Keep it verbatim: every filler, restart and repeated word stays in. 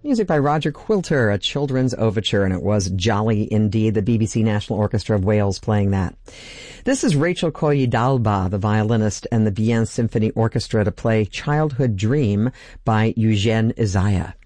Music by Roger Quilter, a children's overture, and it was jolly indeed. The B B C National Orchestra of Wales playing that. This is Rachel Koyi-Dalba, the violinist, and the Bien Symphony Orchestra to play Childhood Dream by Eugene Isaiah.